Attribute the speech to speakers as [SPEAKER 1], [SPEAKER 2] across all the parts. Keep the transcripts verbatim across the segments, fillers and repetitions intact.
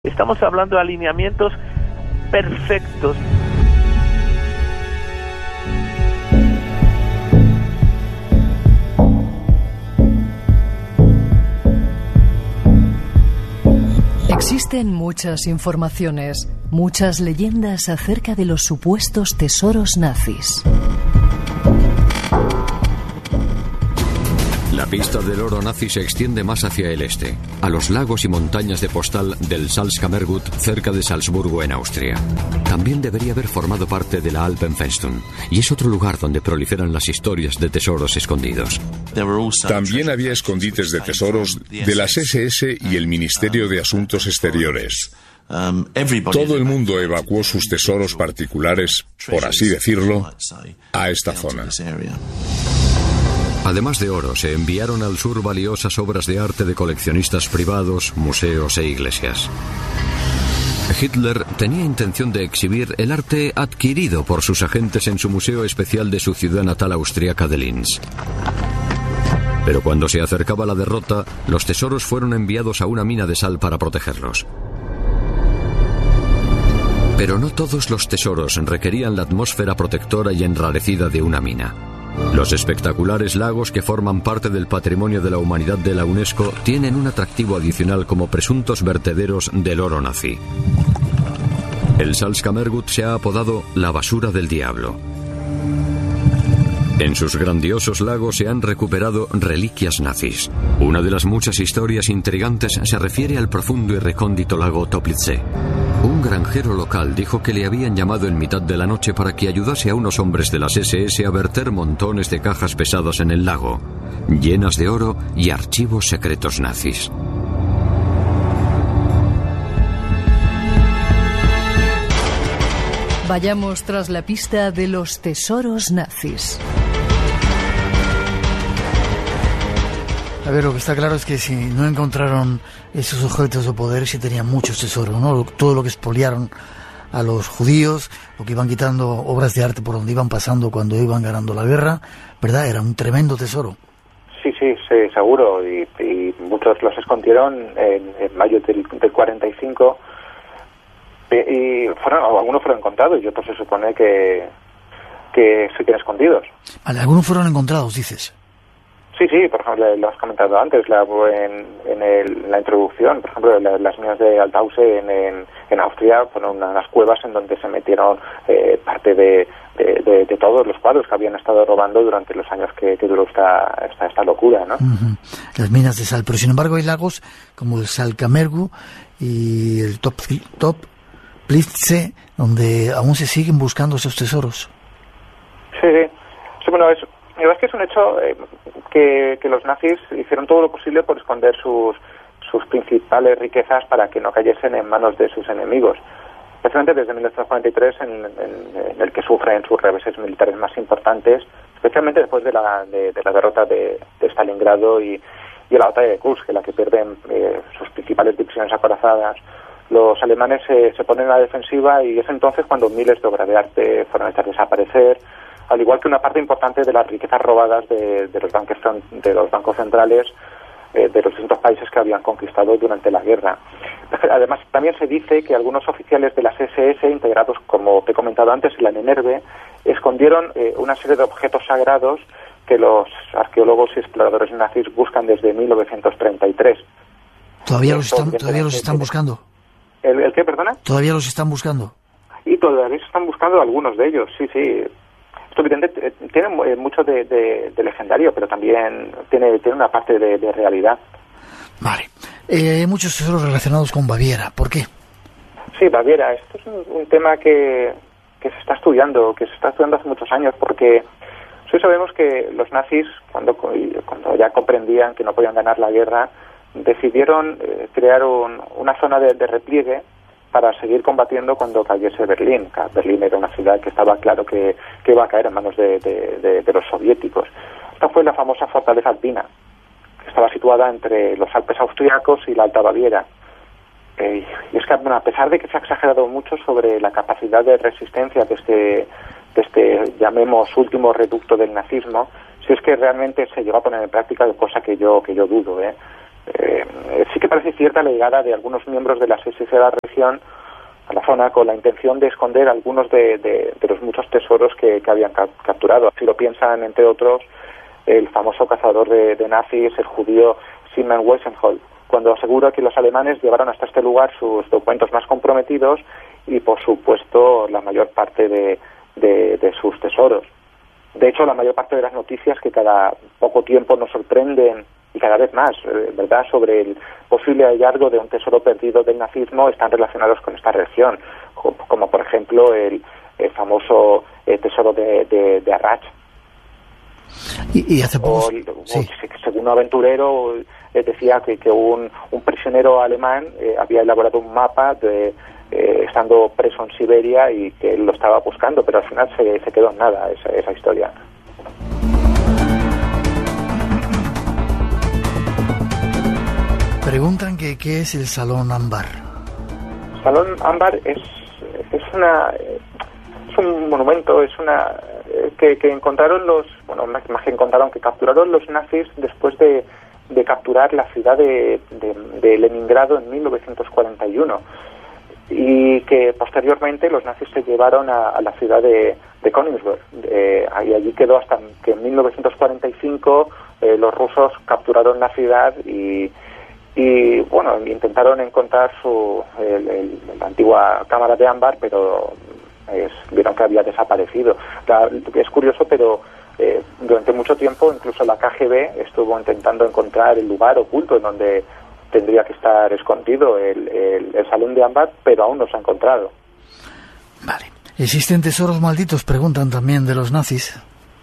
[SPEAKER 1] Estamos hablando de alineamientos perfectos.
[SPEAKER 2] Existen muchas informaciones, muchas leyendas acerca de los supuestos tesoros nazis.
[SPEAKER 3] La pista del oro nazi se extiende más hacia el este, a los lagos y montañas de postal del Salzkammergut, cerca de Salzburgo, en Austria. También debería haber formado parte de la Alpenfestung, y es otro lugar donde proliferan las historias de tesoros escondidos.
[SPEAKER 4] También había escondites de tesoros de las ese ese y el Ministerio de Asuntos Exteriores. Todo el mundo evacuó sus tesoros particulares, por así decirlo, a esta zona.
[SPEAKER 3] Además de oro, se enviaron al sur valiosas obras de arte de coleccionistas privados, museos e iglesias. Hitler tenía intención de exhibir el arte adquirido por sus agentes en su museo especial de su ciudad natal austriaca de Linz. Pero cuando se acercaba la derrota, los tesoros fueron enviados a una mina de sal para protegerlos. Pero no todos los tesoros requerían la atmósfera protectora y enrarecida de una mina. Los espectaculares lagos que forman parte del patrimonio de la humanidad de la UNESCO tienen un atractivo adicional como presuntos vertederos del oro nazi. El Salzkammergut se ha apodado la basura del diablo. En sus grandiosos lagos se han recuperado reliquias nazis. Una de las muchas historias intrigantes se refiere al profundo y recóndito lago Toplice. Un granjero local dijo que le habían llamado en mitad de la noche para que ayudase a unos hombres de las ese ese a verter montones de cajas pesadas en el lago, llenas de oro y archivos secretos nazis.
[SPEAKER 2] Vayamos tras la pista de los tesoros nazis.
[SPEAKER 5] A ver, lo que está claro es que si no encontraron esos objetos de poder, sí tenían muchos tesoros, ¿no? Todo lo que expoliaron a los judíos, lo que iban quitando obras de arte por donde iban pasando cuando iban ganando la guerra, ¿verdad? Era un tremendo tesoro.
[SPEAKER 6] Sí, sí, sí, seguro. Y, y muchos los escondieron en, en mayo del, del cuarenta y cinco. Y fueron, algunos fueron encontrados y otros se supone que, que siguen escondidos.
[SPEAKER 5] Vale, algunos fueron encontrados, dices.
[SPEAKER 6] Sí, sí, por ejemplo, lo has comentado antes la, en, en, el, en la introducción, por ejemplo, la, las minas de Altausse en, en, en Austria fueron unas cuevas en donde se metieron eh, parte de, de, de, de todos los cuadros que habían estado robando durante los años que, que duró esta, esta, esta locura, ¿no?
[SPEAKER 5] Uh-huh. Las minas de sal, pero sin embargo hay lagos como el Salzkammergut y el Top, Top Plitze, donde aún se siguen buscando esos tesoros.
[SPEAKER 6] Sí, sí, sí, bueno, es... La verdad es que es un hecho eh, que, que los nazis hicieron todo lo posible por esconder sus, sus principales riquezas para que no cayesen en manos de sus enemigos. Especialmente desde mil novecientos cuarenta y tres, en, en, en el que sufren sus reveses militares más importantes, especialmente después de la, de, de la derrota de, de Stalingrado y, y la batalla de Kursk, en la que pierden eh, sus principales divisiones acorazadas. Los alemanes eh, se ponen a la defensiva y es entonces cuando miles de obras de arte fueron hechas desaparecer, al igual que una parte importante de las riquezas robadas de, de, los, bancos, de los bancos centrales eh, de los distintos países que habían conquistado durante la guerra. Además, también se dice que algunos oficiales de las ese ese, integrados, como te he comentado antes, en la Nenerve, escondieron eh, una serie de objetos sagrados que los arqueólogos y exploradores nazis buscan desde mil novecientos treinta y tres.
[SPEAKER 5] ¿Todavía los están, todavía los están buscando?
[SPEAKER 6] ¿El, ¿El qué, perdona?
[SPEAKER 5] ¿Todavía los están buscando?
[SPEAKER 6] Y todavía se están buscando algunos de ellos, sí, sí. Esto evidente tiene mucho de, de, de legendario, pero también tiene, tiene una parte de, de realidad.
[SPEAKER 5] Vale. Eh, hay muchos tesoros relacionados con Baviera. ¿Por qué?
[SPEAKER 6] Sí, Baviera. Esto es un, un tema que, que se está estudiando, que se está estudiando hace muchos años, porque sí sabemos que los nazis, cuando, cuando ya comprendían que no podían ganar la guerra, decidieron eh, crear un, una zona de, de repliegue para seguir combatiendo cuando cayese Berlín. Berlín era una ciudad que estaba claro que, que iba a caer en manos de, de, de, de los soviéticos. Esta fue la famosa fortaleza alpina, que estaba situada entre los Alpes austríacos y la Alta Baviera. Eh, y es que, bueno, a pesar de que se ha exagerado mucho sobre la capacidad de resistencia de este, de este, llamemos, último reducto del nazismo, si es que realmente se llegó a poner en práctica, cosa que yo, que yo dudo, ¿eh? eh, sí que parece cierta la llegada de algunos miembros de la S S a la región, a la zona, con la intención de esconder algunos de, de, de los muchos tesoros que, que habían ca capturado. Así lo piensan, entre otros, el famoso cazador de, de nazis, el judío Simon Wiesenthal, cuando asegura que los alemanes llevaron hasta este lugar sus documentos más comprometidos y, por supuesto, la mayor parte de, de, de sus tesoros. De hecho, la mayor parte de las noticias que cada poco tiempo nos sorprenden, y cada vez más, ¿verdad?, sobre el posible hallazgo de un tesoro perdido del nazismo están relacionados con esta región, como, como por ejemplo el, el famoso eh, tesoro de, de, de Arrach.
[SPEAKER 5] Y, y hace poco,
[SPEAKER 6] o,
[SPEAKER 5] sí.
[SPEAKER 6] o, según un aventurero, eh, decía que, que un, un prisionero alemán eh, había elaborado un mapa de, eh, estando preso en Siberia y que él lo estaba buscando, pero al final se, se quedó en nada esa, esa historia.
[SPEAKER 5] Preguntan que qué es el Salón Ámbar.
[SPEAKER 6] Salón Ámbar es es una es un monumento, es una que, que encontraron los bueno más que encontraron que capturaron los nazis después de, de capturar la ciudad de, de, de Leningrado en mil novecientos cuarenta y uno, y que posteriormente los nazis se llevaron a, a la ciudad de, de Königsberg, eh, y allí quedó hasta que en mil novecientos cuarenta y cinco eh, los rusos capturaron la ciudad y y bueno, intentaron encontrar su el, el, la antigua cámara de ámbar, pero es, vieron que había desaparecido. La, es curioso, pero eh, durante mucho tiempo incluso la K G B estuvo intentando encontrar el lugar oculto en donde tendría que estar escondido el, el, el salón de ámbar, pero aún no se ha encontrado.
[SPEAKER 5] Vale. ¿Existen tesoros malditos? Preguntan también de los nazis.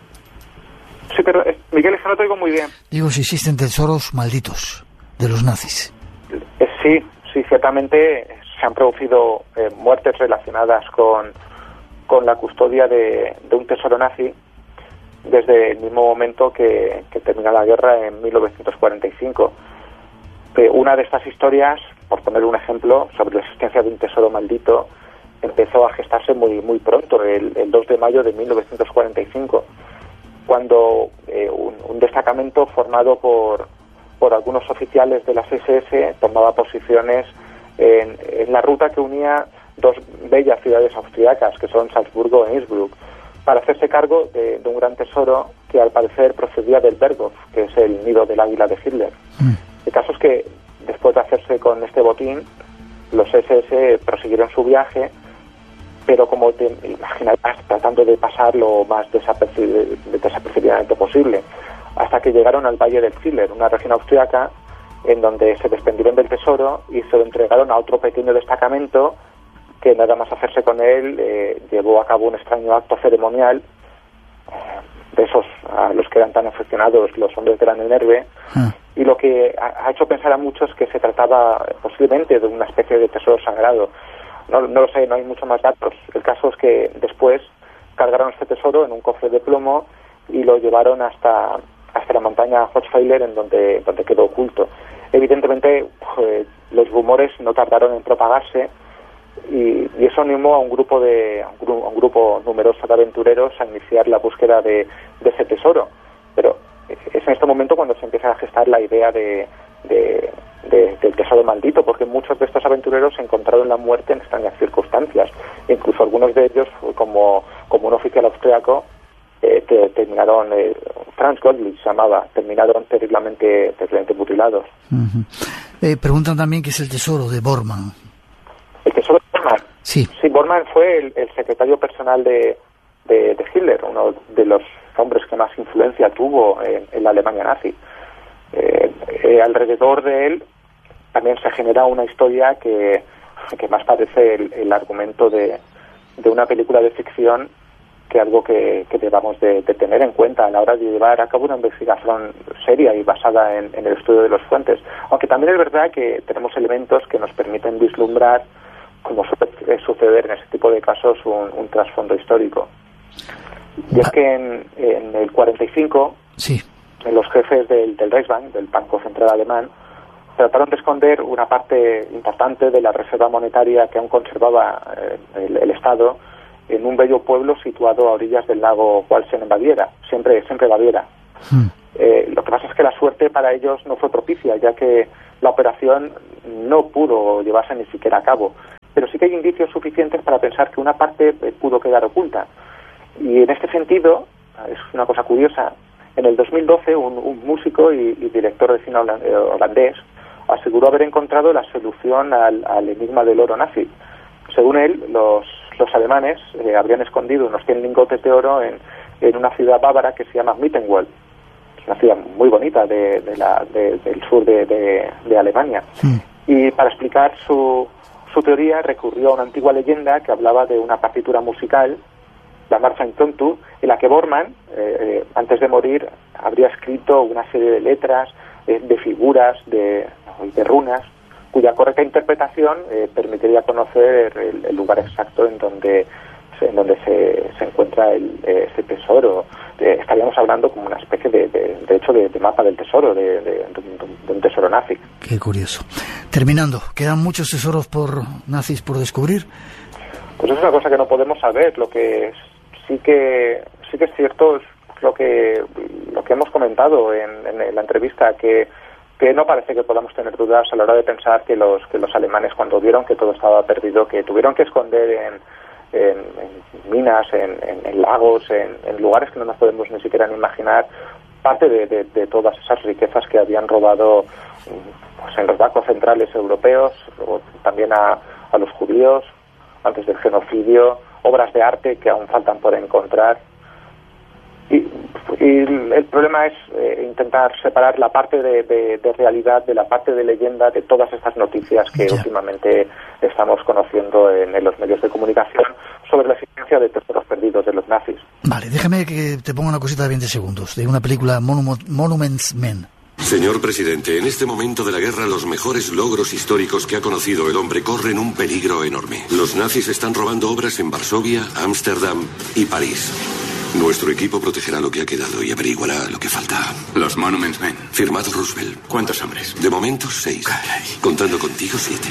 [SPEAKER 6] Sí, pero eh, Miguel, es que no te oigo muy bien.
[SPEAKER 5] Digo, si existen tesoros malditos de los nazis.
[SPEAKER 6] Eh, sí, sí, ciertamente se han producido eh, muertes relacionadas con, con la custodia de, de un tesoro nazi desde el mismo momento que, que termina la guerra en mil novecientos cuarenta y cinco. Eh, una de estas historias, por poner un ejemplo, sobre la existencia de un tesoro maldito, empezó a gestarse muy, muy pronto, el, el dos de mayo de mil novecientos cuarenta y cinco, cuando eh, un, un destacamento formado por por algunos oficiales de las S S tomaba posiciones en, en la ruta que unía dos bellas ciudades austriacas, que son Salzburgo e Innsbruck, para hacerse cargo de, de un gran tesoro que al parecer procedía del Berghof, que es el nido del águila de Hitler. Mm. El caso es que después de hacerse con este botín, los S S prosiguieron su viaje, pero como te imaginarás, tratando de pasar lo más desapercib- desapercibidamente posible, hasta que llegaron al Valle del Ziller, una región austriaca, en donde se desprendieron del tesoro y se lo entregaron a otro pequeño destacamento que, nada más hacerse con él, eh, llevó a cabo un extraño acto ceremonial, eh, de esos a los que eran tan aficionados los hombres de la Nerve, mm. y lo que ha, ha hecho pensar a muchos que se trataba posiblemente de una especie de tesoro sagrado. No, no lo sé, no hay mucho más datos. El caso es que después cargaron este tesoro en un cofre de plomo y lo llevaron hasta hasta la montaña Hochfeiler, en donde donde quedó oculto. Evidentemente, pues, los rumores no tardaron en propagarse y, y eso animó a un grupo de a un, gru, a un grupo numeroso de aventureros a iniciar la búsqueda de, de ese tesoro. Pero es en este momento cuando se empieza a gestar la idea de, de, de del tesoro maldito, porque muchos de estos aventureros encontraron la muerte en extrañas circunstancias. Incluso algunos de ellos, como como un oficial austriaco, Eh, que terminaron, eh, Franz Gottlieb se llamaba, terminaron terriblemente, terriblemente mutilados.
[SPEAKER 5] Uh-huh. eh, preguntan también qué es el tesoro de Bormann.
[SPEAKER 6] ¿El tesoro de Bormann?
[SPEAKER 5] Sí.
[SPEAKER 6] Sí, Bormann fue el, el secretario personal de, de, de Hitler, uno de los hombres que más influencia tuvo en, en la Alemania nazi. Eh, eh, alrededor de él también se genera una historia que, que más parece el, el argumento de, de una película de ficción que algo que, que debamos de, de tener en cuenta a la hora de llevar a cabo una investigación seria y basada en, en el estudio de las fuentes. Aunque también es verdad que tenemos elementos que nos permiten vislumbrar, como suele suceder en este tipo de casos, un, un trasfondo histórico. Y es que en, en el cuarenta y cinco,
[SPEAKER 5] sí,
[SPEAKER 6] los jefes del, del Reichsbank, del Banco Central Alemán, trataron de esconder una parte importante de la reserva monetaria que aún conservaba eh, el, el Estado en un bello pueblo situado a orillas del lago Walsen en Baviera, siempre siempre Baviera. Hmm. Eh, lo que pasa es que la suerte para ellos no fue propicia, ya que la operación no pudo llevarse ni siquiera a cabo. Pero sí que hay indicios suficientes para pensar que una parte eh, pudo quedar oculta. Y en este sentido, es una cosa curiosa, en el dos mil doce un, un músico y, y director de cine holandés aseguró haber encontrado la solución al, al enigma del oro nazi. Según él, los, los alemanes eh, habrían escondido unos cien lingotes de oro en, en una ciudad bávara que se llama Mittenwald. Una ciudad muy bonita de, de la, de, del sur de, de, de Alemania. Sí. Y para explicar su, su teoría recurrió a una antigua leyenda que hablaba de una partitura musical, la Marcha in Tontu, en la que Bormann, eh, antes de morir, habría escrito una serie de letras, eh, de figuras, de, de runas, cuya correcta interpretación eh, permitiría conocer el, el lugar exacto en donde en donde se, se encuentra el, ese tesoro. Eh, estaríamos hablando como una especie de, de, de hecho, de, de mapa del tesoro, de, de, de, de un tesoro nazi.
[SPEAKER 5] Qué curioso. Terminando, ¿quedan muchos tesoros por nazis por descubrir?
[SPEAKER 6] Pues es una cosa que no podemos saber. Lo que sí que sí que es cierto es lo que lo que hemos comentado en, en la entrevista, que que no parece que podamos tener dudas a la hora de pensar que los que los alemanes, cuando vieron que todo estaba perdido, que tuvieron que esconder en En, en minas, en, en, en lagos, en, en lugares que no nos podemos ni siquiera ni imaginar, parte de, de, de todas esas riquezas que habían robado pues, en los bancos centrales europeos, luego también a, a los judíos, antes del genocidio, obras de arte que aún faltan por encontrar. Y, y el problema es eh, intentar separar la parte de, de, de realidad de la parte de leyenda de todas estas noticias que ya. últimamente estamos conociendo en, en los medios de comunicación sobre la existencia de tesoros perdidos de los nazis.
[SPEAKER 5] Vale, déjame que te ponga una cosita de veinte segundos, de una película Monum- Monuments Men.
[SPEAKER 7] Señor presidente, en este momento de la guerra los mejores logros históricos que ha conocido el hombre corren un peligro enorme. Los nazis están robando obras en Varsovia, Ámsterdam y París. Nuestro equipo protegerá lo que ha quedado y averiguará lo que falta.
[SPEAKER 8] Los Monuments Men.
[SPEAKER 7] Firmado Roosevelt.
[SPEAKER 8] ¿Cuántos hombres?
[SPEAKER 7] De momento, seis.
[SPEAKER 8] Caray.
[SPEAKER 7] Contando contigo, siete.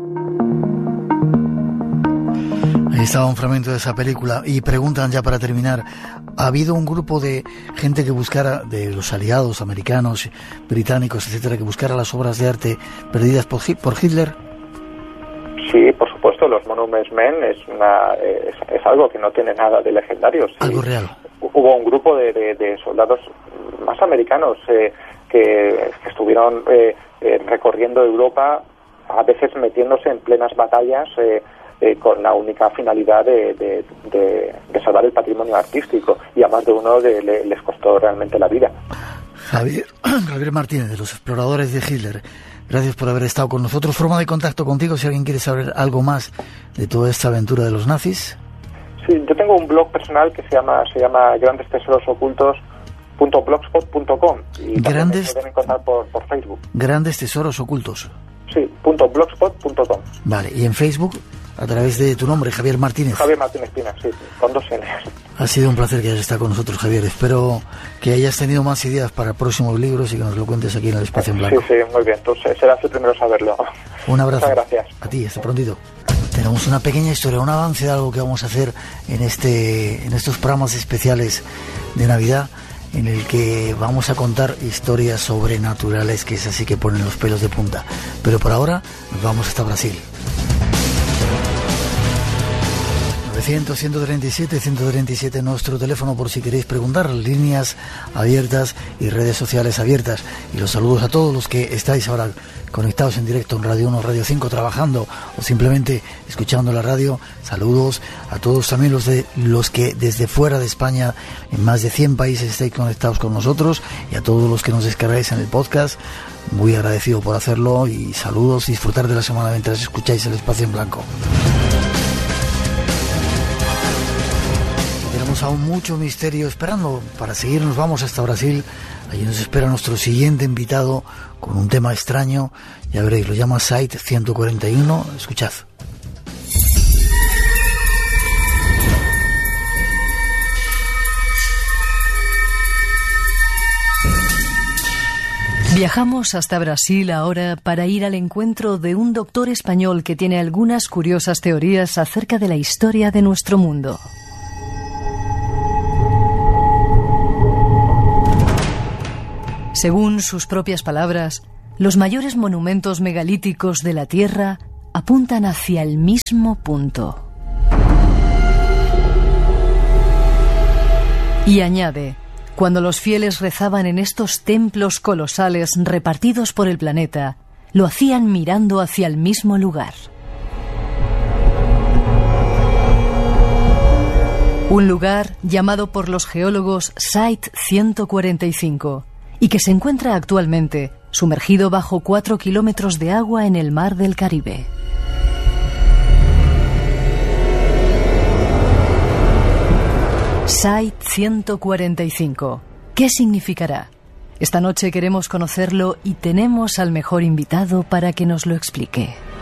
[SPEAKER 5] Ahí estaba un fragmento de esa película. Y preguntan ya para terminar, ¿ha habido un grupo de gente que buscara, de los aliados americanos, británicos, etcétera, que buscara las obras de arte perdidas por, por Hitler?
[SPEAKER 6] Sí, por supuesto, los Monuments Men es, una, es, es algo que no tiene nada de legendario. Sí.
[SPEAKER 5] Algo real.
[SPEAKER 6] Hubo un grupo de, de, de soldados más americanos eh, que, que estuvieron eh, eh, recorriendo Europa, a veces metiéndose en plenas batallas eh, eh, con la única finalidad de, de, de, de salvar el patrimonio artístico, y a más de uno de, le, les costó realmente la vida.
[SPEAKER 5] Javier, Javier Martínez, de los exploradores de Hitler, gracias por haber estado con nosotros. Forma de contacto contigo si alguien quiere saber algo más de toda esta aventura de los nazis.
[SPEAKER 6] Sí, yo tengo un blog personal que se llama se llama grandes tesoros ocultos punto blogspot punto com y
[SPEAKER 5] grandes,
[SPEAKER 6] me pueden encontrar por, por Facebook.
[SPEAKER 5] Grandes tesoros ocultos.
[SPEAKER 6] Sí, punto blogspot punto com.
[SPEAKER 5] Vale, y en Facebook a través de tu nombre, Javier Martínez.
[SPEAKER 6] Javier Martínez Pina, sí, con dos N's.
[SPEAKER 5] Ha sido un placer que hayas estado con nosotros, Javier. Espero que hayas tenido más ideas para próximos libros y que nos lo cuentes aquí en el Espacio en Blanco.
[SPEAKER 6] Sí, sí, muy bien. Entonces serás el primero a saberlo.
[SPEAKER 5] Un abrazo.
[SPEAKER 6] Muchas gracias.
[SPEAKER 5] A ti, hasta prontito. Tenemos una pequeña historia, un avance de algo que vamos a hacer en este, en estos programas especiales de Navidad, en el que vamos a contar historias sobrenaturales, que es así que ponen los pelos de punta. Pero por ahora nos vamos hasta Brasil. novecientos, ciento treinta y siete, ciento treinta y siete nuestro teléfono por si queréis preguntar, líneas abiertas y redes sociales abiertas. Y los saludos a todos los que estáis ahora conectados en directo en Radio uno, Radio cinco, trabajando o simplemente escuchando la radio. Saludos a todos también los de los que desde fuera de España, en más de cien países, estáis conectados con nosotros, y a todos los que nos descargáis en el podcast. Muy agradecido por hacerlo, y saludos, disfrutar de la semana mientras escucháis el Espacio en Blanco. Tenemos aún mucho misterio esperando para seguir. Nos vamos hasta Brasil. Allí nos espera nuestro siguiente invitado con un tema extraño. Ya veréis, lo llama Site ciento cuarenta y uno. Escuchad.
[SPEAKER 2] Viajamos hasta Brasil ahora para ir al encuentro de un doctor español que tiene algunas curiosas teorías acerca de la historia de nuestro mundo. Según sus propias palabras, los mayores monumentos megalíticos de la Tierra apuntan hacia el mismo punto. Y añade, cuando los fieles rezaban en estos templos colosales repartidos por el planeta, lo hacían mirando hacia el mismo lugar. Un lugar llamado por los geólogos Site ciento cuarenta y cinco y que se encuentra actualmente sumergido bajo cuatro kilómetros de agua en el mar del Caribe. Site ciento cuarenta y cinco. ¿Qué significará? Esta noche queremos conocerlo y tenemos al mejor invitado para que nos lo explique.